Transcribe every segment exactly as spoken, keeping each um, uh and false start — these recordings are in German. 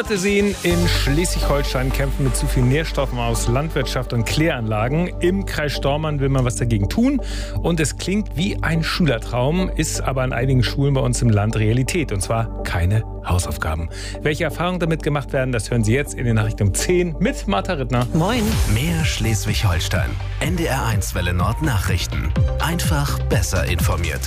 Hunderte Seen in Schleswig-Holstein kämpfen mit zu viel Nährstoffen aus Landwirtschaft und Kläranlagen. Im Kreis Stormarn will man was dagegen tun. Und es klingt wie ein Schülertraum, ist aber an einigen Schulen bei uns im Land Realität. Und zwar keine Hausaufgaben. Welche Erfahrungen damit gemacht werden, das hören Sie jetzt in den Nachrichten um zehn mit Martha Rittner. Moin. Mehr Schleswig-Holstein. N D R eins Welle Nord Nachrichten. Einfach besser informiert.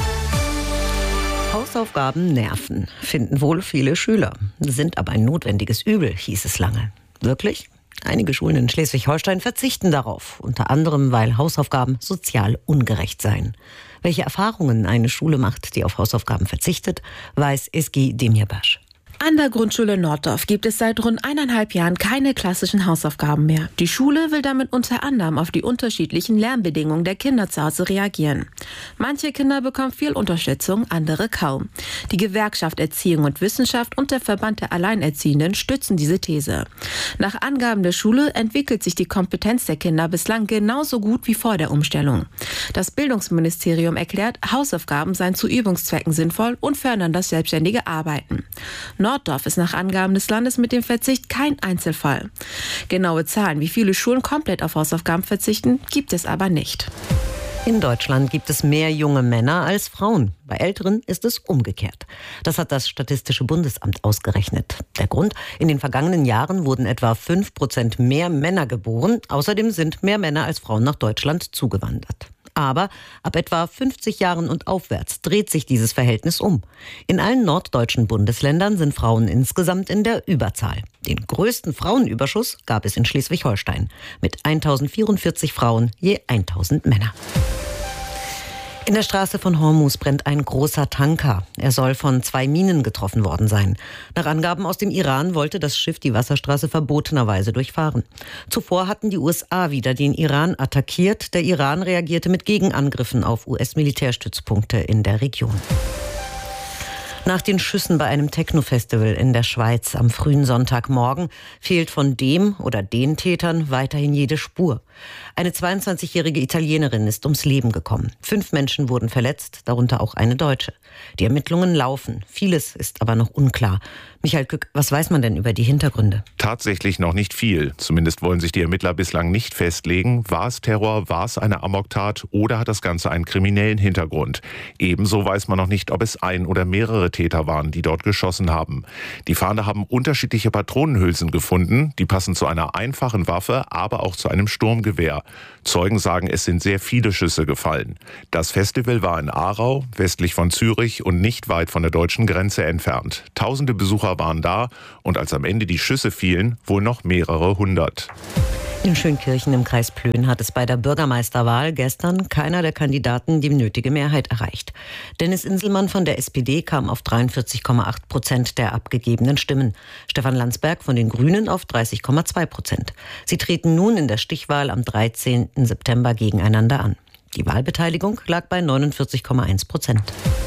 Hausaufgaben nerven, finden wohl viele Schüler. Sind aber ein notwendiges Übel, hieß es lange. Wirklich? Einige Schulen in Schleswig-Holstein verzichten darauf. Unter anderem, weil Hausaufgaben sozial ungerecht seien. Welche Erfahrungen eine Schule macht, die auf Hausaufgaben verzichtet, weiß Eski Demirbaş. An der Grundschule Norddorf gibt es seit rund eineinhalb Jahren keine klassischen Hausaufgaben mehr. Die Schule will damit unter anderem auf die unterschiedlichen Lernbedingungen der Kinder zu Hause reagieren. Manche Kinder bekommen viel Unterstützung, andere kaum. Die Gewerkschaft Erziehung und Wissenschaft und der Verband der Alleinerziehenden stützen diese These. Nach Angaben der Schule entwickelt sich die Kompetenz der Kinder bislang genauso gut wie vor der Umstellung. Das Bildungsministerium erklärt, Hausaufgaben seien zu Übungszwecken sinnvoll und fördern das selbstständige Arbeiten. Norddorf ist nach Angaben des Landes mit dem Verzicht kein Einzelfall. Genaue Zahlen, wie viele Schulen komplett auf Hausaufgaben verzichten, gibt es aber nicht. In Deutschland gibt es mehr junge Männer als Frauen. Bei Älteren ist es umgekehrt. Das hat das Statistische Bundesamt ausgerechnet. Der Grund? In den vergangenen Jahren wurden etwa fünf Prozent mehr Männer geboren. Außerdem sind mehr Männer als Frauen nach Deutschland zugewandert. Aber ab etwa fünfzig Jahren und aufwärts dreht sich dieses Verhältnis um. In allen norddeutschen Bundesländern sind Frauen insgesamt in der Überzahl. Den größten Frauenüberschuss gab es in Schleswig-Holstein mit eintausendvierundvierzig Frauen je tausend Männer. In der Straße von Hormuz brennt ein großer Tanker. Er soll von zwei Minen getroffen worden sein. Nach Angaben aus dem Iran wollte das Schiff die Wasserstraße verbotenerweise durchfahren. Zuvor hatten die U S A wieder den Iran attackiert. Der Iran reagierte mit Gegenangriffen auf U S-Militärstützpunkte in der Region. Nach den Schüssen bei einem Techno-Festival in der Schweiz am frühen Sonntagmorgen fehlt von dem oder den Tätern weiterhin jede Spur. Eine zweiundzwanzigjährige Italienerin ist ums Leben gekommen. Fünf Menschen wurden verletzt, darunter auch eine Deutsche. Die Ermittlungen laufen. Vieles ist aber noch unklar. Michael Kück, was weiß man denn über die Hintergründe? Tatsächlich noch nicht viel. Zumindest wollen sich die Ermittler bislang nicht festlegen. War es Terror, war es eine Amoktat oder hat das Ganze einen kriminellen Hintergrund? Ebenso weiß man noch nicht, ob es ein oder mehrere Täter waren, die dort geschossen haben. Die Fahnder haben unterschiedliche Patronenhülsen gefunden. Die passen zu einer einfachen Waffe, aber auch zu einem Sturmgewehr. Zeugen sagen, es sind sehr viele Schüsse gefallen. Das Festival war in Aarau, westlich von Zürich und nicht weit von der deutschen Grenze entfernt. Tausende Besucher waren da und als am Ende die Schüsse fielen, wohl noch mehrere hundert. In Schönkirchen im Kreis Plön hat es bei der Bürgermeisterwahl gestern keiner der Kandidaten die nötige Mehrheit erreicht. Dennis Inselmann von der S P D kam auf dreiundvierzig Komma acht Prozent der abgegebenen Stimmen. Stefan Landsberg von den Grünen auf dreißig Komma zwei Prozent. Sie treten nun in der Stichwahl am dreizehnten September gegeneinander an. Die Wahlbeteiligung lag bei neunundvierzig Komma eins Prozent.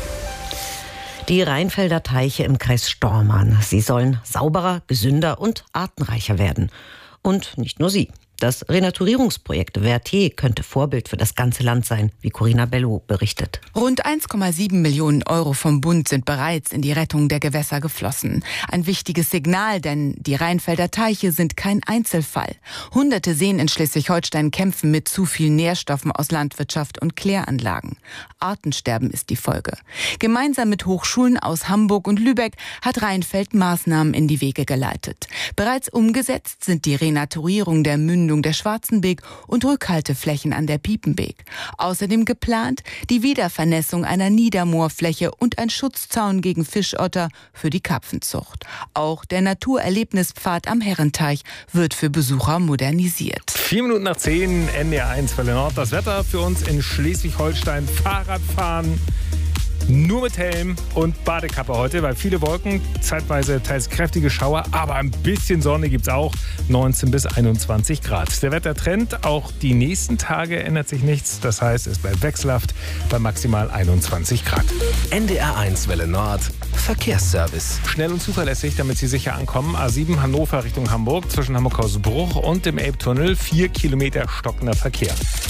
Die Rheinfelder Teiche im Kreis Stormarn. Sie sollen sauberer, gesünder und artenreicher werden. Und nicht nur sie. Das Renaturierungsprojekt Verté könnte Vorbild für das ganze Land sein, wie Corinna Bello berichtet. Rund eins Komma sieben Millionen Euro vom Bund sind bereits in die Rettung der Gewässer geflossen. Ein wichtiges Signal, denn die Rheinfelder Teiche sind kein Einzelfall. Hunderte Seen in Schleswig-Holstein kämpfen mit zu viel Nährstoffen aus Landwirtschaft und Kläranlagen. Artensterben ist die Folge. Gemeinsam mit Hochschulen aus Hamburg und Lübeck hat Rheinfeld Maßnahmen in die Wege geleitet. Bereits umgesetzt sind die Renaturierung der Mündung der Schwarzenbeek und Rückhalteflächen an der Piepenbeek. Außerdem geplant die Wiedervernässung einer Niedermoorfläche und ein Schutzzaun gegen Fischotter für die Karpfenzucht. Auch der Naturerlebnispfad am Herrenteich wird für Besucher modernisiert. Vier Minuten nach zehn, N D R eins Welle Nord. Das Wetter für uns in Schleswig-Holstein. Fahrradfahren nur mit Helm und Badekappe heute, weil viele Wolken, zeitweise teils kräftige Schauer, aber ein bisschen Sonne gibt's auch, neunzehn bis einundzwanzig Grad. Der Wettertrend, auch die nächsten Tage ändert sich nichts, das heißt, es bleibt wechselhaft bei maximal einundzwanzig Grad. N D R eins Welle Nord, Verkehrsservice. Schnell und zuverlässig, damit Sie sicher ankommen. A sieben Hannover Richtung Hamburg, zwischen Hamburg-Hausbruch und dem Elbtunnel, vier Kilometer stockender Verkehr.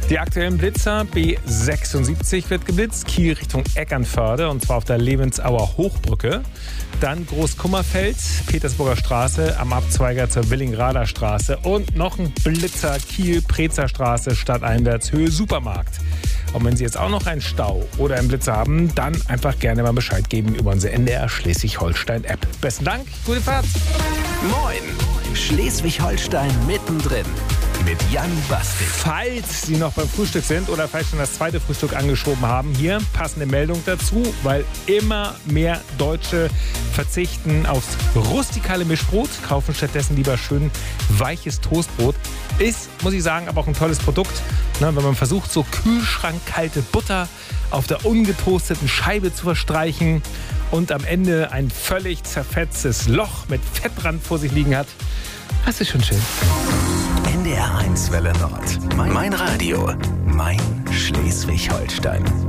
Die aktuellen Blitzer, B sechsundsiebzig wird geblitzt, Kiel Richtung Eckernförde und zwar auf der Lebensauer Hochbrücke. Dann Großkummerfeld, Petersburger Straße am Abzweiger zur Willingrader Straße und noch ein Blitzer, Kiel Prezer Straße stadteinwärts Höhe Supermarkt. Und wenn Sie jetzt auch noch einen Stau oder einen Blitzer haben, dann einfach gerne mal Bescheid geben über unsere N D R Schleswig-Holstein-App. Besten Dank, gute Fahrt. Moin, Schleswig-Holstein mittendrin mit Jan Bastik. Falls Sie noch beim Frühstück sind oder vielleicht schon das zweite Frühstück angeschoben haben, hier passende Meldung dazu, weil immer mehr Deutsche verzichten aufs rustikale Mischbrot, kaufen stattdessen lieber schön weiches Toastbrot. Ist, muss ich sagen, aber auch ein tolles Produkt, ne, wenn man versucht, so kühlschrankkalte Butter auf der ungetoasteten Scheibe zu verstreichen und am Ende ein völlig zerfetztes Loch mit Fettrand vor sich liegen hat. Das ist schon schön. N D R eins Welle Nord. Mein Radio. Mein Schleswig-Holstein.